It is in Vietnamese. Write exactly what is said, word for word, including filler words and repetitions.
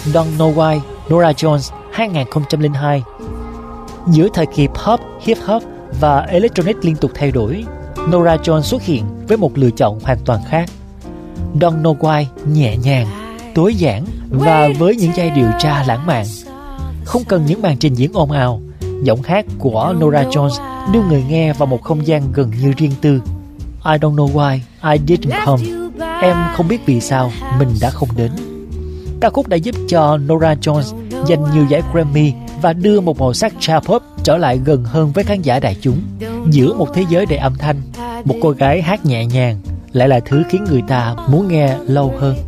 Don't Know Why, Norah Jones hai không không hai. Giữa thời kỳ pop, hip hop và electronic liên tục thay đổi, Norah Jones xuất hiện với một lựa chọn hoàn toàn khác. Don't Know Why nhẹ nhàng, tối giản và với những giai điệu tra lãng mạn. Không cần những màn trình diễn ồn ào, giọng hát của Norah Jones đưa người nghe vào một không gian gần như riêng tư. I don't know why I didn't come. Em không biết vì sao mình đã không đến. Ca khúc đã giúp cho Norah Jones giành nhiều giải Grammy và đưa một màu sắc cha pop trở lại gần hơn với khán giả đại chúng. Giữa một thế giới đầy âm thanh, một cô gái hát nhẹ nhàng lại là thứ khiến người ta muốn nghe lâu hơn.